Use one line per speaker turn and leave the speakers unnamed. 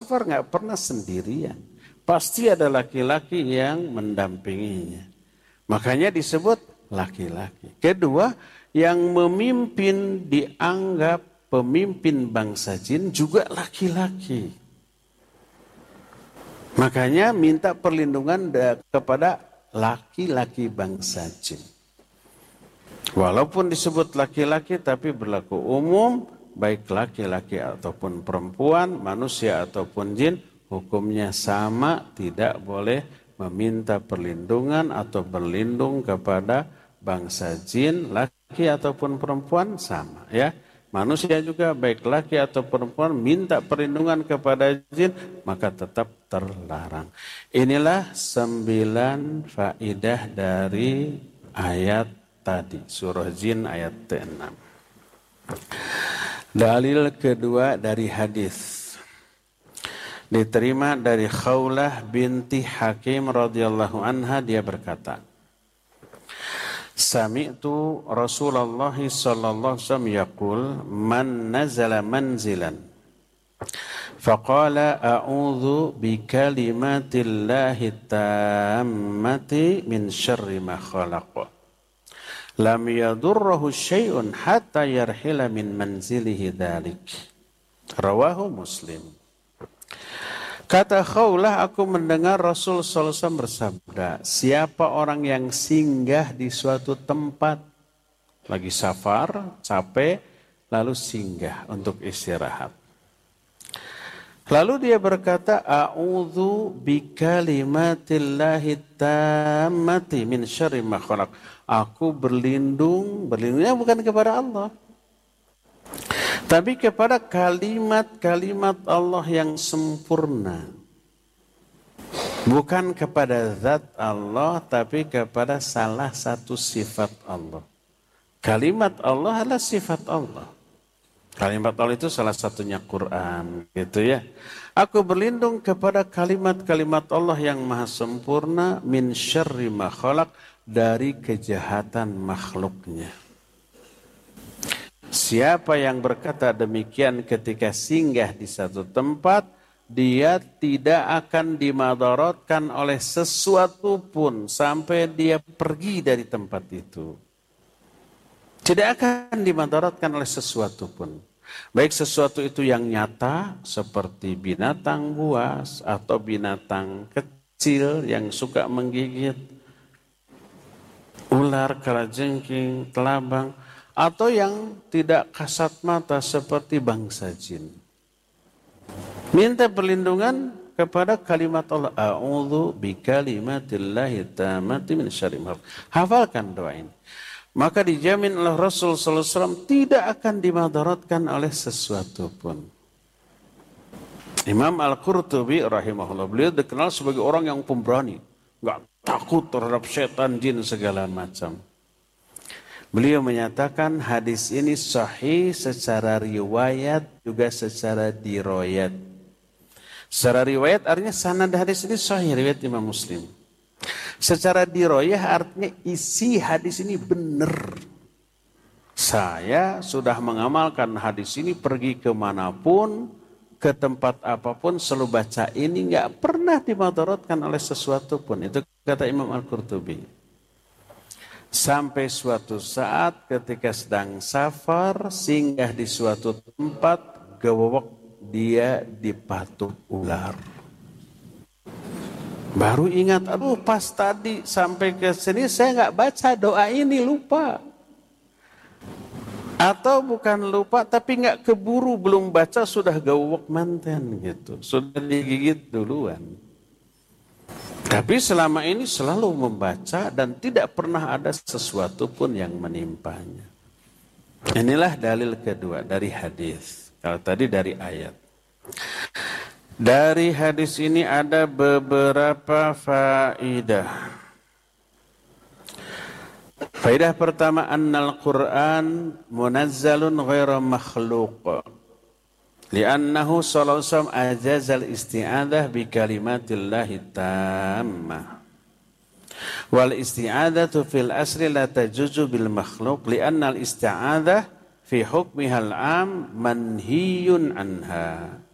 safar nggak pernah sendirian. Pasti ada laki-laki yang mendampinginya. Makanya disebut laki-laki. Kedua, yang memimpin dianggap pemimpin bangsa jin juga laki-laki. Makanya minta perlindungan kepada laki-laki bangsa jin. Walaupun disebut laki-laki tapi berlaku umum, baik laki-laki ataupun perempuan, manusia ataupun jin, hukumnya sama, tidak boleh meminta perlindungan atau berlindung kepada bangsa jin, laki ataupun perempuan sama ya. Manusia juga baik laki atau perempuan minta perlindungan kepada jin, maka tetap terlarang. Inilah 9 faedah dari ayat tadi, surah Jin ayat 6. Dalil kedua dari hadis. Diterima dari Khawlah binti Hakim radhiyallahu anha, dia berkata, Sami'tu Rasulullah sallallahu alaihi wasallam yaqul man nazala manzilan faqala a'udzu bikalimatillahi tammati min syarri ma khalaq lam yadurruhu syai'un hatta yarhila min manzilihi dzalik. Rawahu Muslim. Kata Khawlah, aku mendengar Rasul sallallahu alaihi wasallam bersabda, siapa orang yang singgah di suatu tempat, lagi safar, capek, lalu singgah untuk istirahat. Lalu dia berkata, a'udzu bikalimatillahi tammati min syarri ma khalaq. Aku berlindungnya bukan kepada Allah, tapi kepada kalimat-kalimat Allah yang sempurna. Bukan kepada zat Allah, tapi kepada salah satu sifat Allah. Kalimat Allah adalah sifat Allah. Kalimat Allah itu salah satunya Quran, gitu ya. Aku berlindung kepada kalimat-kalimat Allah yang maha sempurna, min syarri ma khalaq, dari kejahatan makhluknya. Siapa yang berkata demikian ketika singgah di satu tempat, dia tidak akan dimadaratkan oleh sesuatu pun sampai dia pergi dari tempat itu. Tidak akan dimadaratkan oleh sesuatu pun. Baik sesuatu itu yang nyata seperti binatang buas atau binatang kecil yang suka menggigit, ular, kalajengking, telabang, atau yang tidak kasat mata seperti bangsa jin. Minta perlindungan kepada kalimat Allah. A'udzu bikalimatillahi tammati min syarri ma khalaq. Hafalkan doa ini. Maka dijamin oleh Rasul sallallahu alaihi wasallam tidak akan dimadaratkan oleh sesuatu pun. Imam Al-Qurtubi rahimahullah, beliau dikenal sebagai orang yang pemberani, enggak takut terhadap setan, jin segala macam. Beliau menyatakan hadis ini sahih secara riwayat juga secara diroyat. Secara riwayat artinya sanad hadis ini sahih, riwayat Imam Muslim. Secara diroyah artinya isi hadis ini benar. Saya sudah mengamalkan hadis ini, pergi kemanapun, ke tempat apapun, selalu baca ini, nggak pernah dimadaratkan oleh sesuatu pun. Itu kata Imam Al-Qurtubi. Sampai suatu saat ketika sedang safar, singgah di suatu tempat, gewewek dia dipatuk ular. Baru ingat, aduh pas tadi sampai ke sini saya nggak baca doa ini, lupa. Atau bukan lupa, tapi nggak keburu, belum baca sudah gewewek manten gitu, sudah digigit duluan. Tapi selama ini selalu membaca dan tidak pernah ada sesuatu pun yang menimpanya. Inilah dalil kedua dari hadis. Kalau tadi dari ayat. Dari hadis ini ada beberapa faidah. Faidah pertama, annal Qur'an munazzalun ghairu makhluq. Li'annahu sallallahu alaihi wasallam ajazal isti'adah bi kalimatillahi tammah. Wal isti'adatu fil asri la tajuzu bil makhluq li'anna al isti'adah fi hukmihal am manhiyun anha.